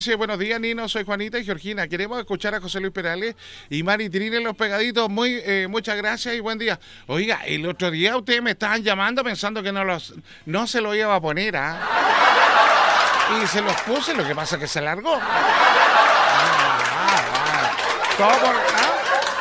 Sí, buenos días, Nino. Soy Juanita y Georgina. Queremos escuchar a José Luis Perales y Mari Trini Los Pegaditos. Muchas gracias y buen día. Oiga, el otro día ustedes me estaban llamando pensando que no se lo iba a poner, ¿ah? Y se los puse, lo que pasa es que se largó. Todo por, ¿ah?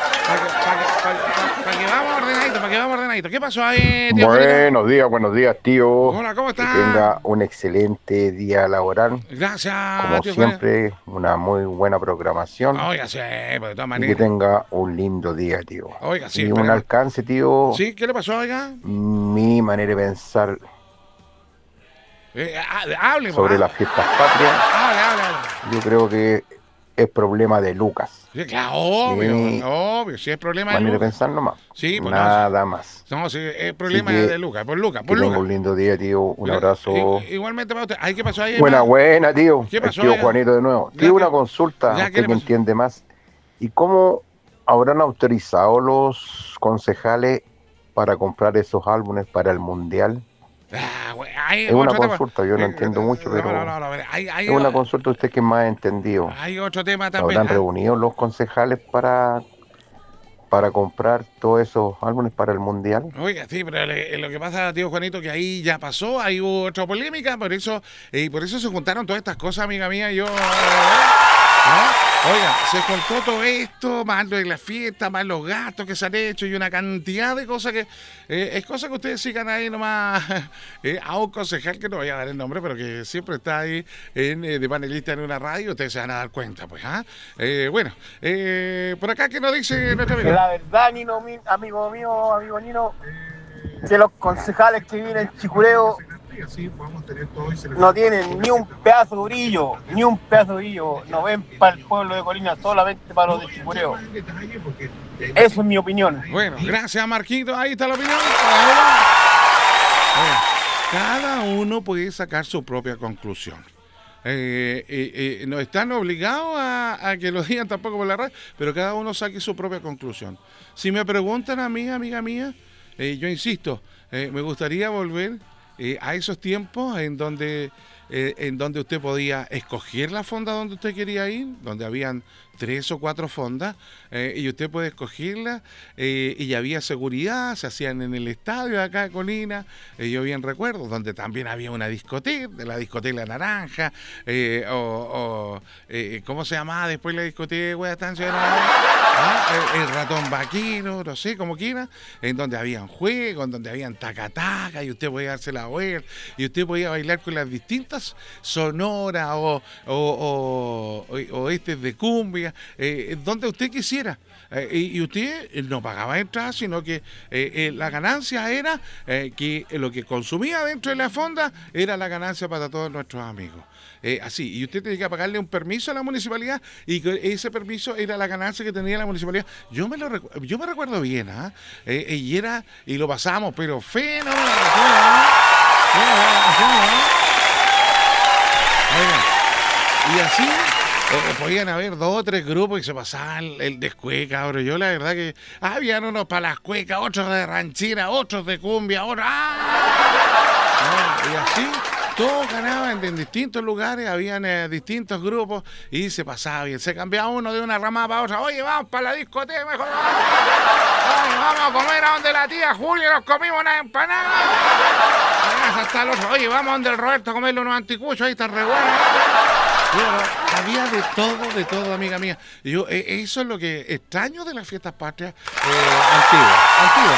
Para que vamos ordenadito. ¿Qué pasó ahí, tío Juanito? Buenos días, tío. Hola, ¿cómo Que está? tenga un excelente día laboral. Gracias, Como tío Juanito. siempre, una muy buena programación Oiga, sí, pues de todas y que maneras. tenga un lindo día, tío. Oiga, sí, Y un esperemos. alcance, tío, ¿Sí? ¿Qué le pasó, oiga? mi manera de pensar Hable, pues, sobre las fiestas patrias, hable. yo creo que es problema de Lucas. Sí, claro, Mi obvio, si es problema de manera de Lucas. pensar nomás, Sí, pues no, sí. nada más. No, sí, es Así problema de que Lucas, que por tenga Lucas. un lindo día, tío. Un abrazo. Igualmente para usted. Ay, ¿qué pasó ahí, Buena, más? buena, tío. ¿Qué El pasó, tío oiga? Juanito de nuevo. Ya Tío, una que, consulta, ya que usted le que pasó. entiende más. ¿Y cómo habrán autorizado los concejales para comprar esos álbumes para el Mundial? Güey, hay Es una otro tema. consulta, yo no entiendo mucho, pero A ver, es una consulta usted que más ha entendido. hay otro tema ¿Se también, habrán ¿ah? reunido los concejales para comprar todos esos álbumes para el Mundial? Oiga, sí, pero lo que pasa, tío Juanito, que ahí ya pasó, hay otra polémica, por eso se juntaron todas estas cosas, amiga mía, ¿no? Oiga, se juntó todo esto, más lo de la fiesta, más los gastos que se han hecho y una cantidad de cosas que es cosa que ustedes sigan ahí nomás a un concejal que no voy a dar el nombre, pero que siempre está ahí de panelista en una radio, ustedes se van a dar cuenta, pues, ¿ah? Bueno, por acá, ¿qué nos dice nuestro Que amigo? la verdad, Nino, amigo mío, amigo Nino, que los concejales que vienen en Chicureo no tienen ni un pedazo de brillo, no ven para el pueblo de Colina, solamente para los de Chicureo. Eso es mi opinión. Bueno, gracias, Marquito, ahí está la opinión. Oiga, cada uno puede sacar su propia conclusión. No están obligados a que lo digan tampoco por la radio, pero cada uno saque su propia conclusión. Si me preguntan a mí, amiga mía, yo insisto, me gustaría volver a esos tiempos en donde usted podía escoger la fonda donde usted quería ir, donde habían 3 o 4 fondas, y usted puede escogerla, y había seguridad, se hacían en el estadio de acá de Colina, yo bien recuerdo, donde también había una discoteca, de la discoteca Naranja, ¿cómo se llamaba después la discoteca de Estancia de el ratón vaquero, no sé, como quiera, en donde habían juegos, en donde habían tacataca, y usted podía darse la vuelta, y usted podía bailar con las distintas sonoras o de cumbia, donde usted quisiera. Y usted no pagaba entrada, sino que la ganancia era que lo que consumía dentro de la fonda era la ganancia para todos nuestros amigos. Así, y usted tenía que pagarle un permiso a la municipalidad y ese permiso era la ganancia que tenía la municipalidad. Yo me recuerdo bien, ¿ah? Y lo pasamos, pero fenomenal. Oiga, y así podían haber 2 o 3 grupos y se pasaban el descueca, cabrón. Yo la verdad que habían unos para las cuecas, otros de ranchera, otros de cumbia, otros. Y así todos ganaban en distintos lugares, habían distintos grupos y se pasaba bien. Se cambiaba uno de una rama para otra. Oye, vamos para la discoteca, mejor. Oye, vamos a comer a donde la tía Julia, nos comimos una empanada. Hasta el otro. Oye, vamos a donde el Roberto a comerle unos anticuchos, ahí están re buenos. Había de todo, amiga mía. Yo, eso es lo que extraño de las fiestas patrias antiguas.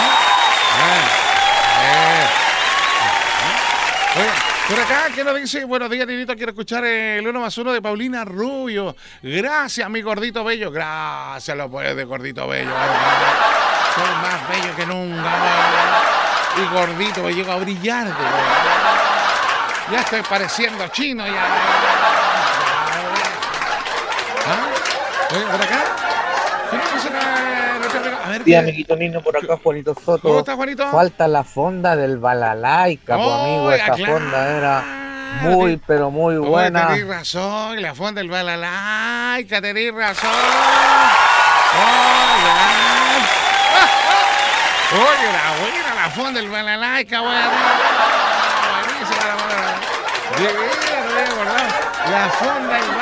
Oye, por acá, ¿qué nos dice? Buenos días, Ninito. Quiero escuchar el 1+1 de Paulina Rubio. Gracias, mi gordito bello. Gracias, los pues de gordito bello. Soy más bello que nunca. Y gordito, me llego a brillar. Ya estoy pareciendo chino ya. Oye, por acá. ¿Qué nos dice nuestra amiga? A ver, Sí, amiguito Nino, por acá Juanito ¿cómo Soto. está, Juanito? Falta la fonda del Balalaica, pues amigo, Oiga, esa claro. fonda era muy, pero muy Oye, buena. tenéis razón, la fonda del Balalaica, tenéis razón. Oye, la buena, la fonda del Balalaica, buena. Buenísima la fonda. No había acordado. La fonda del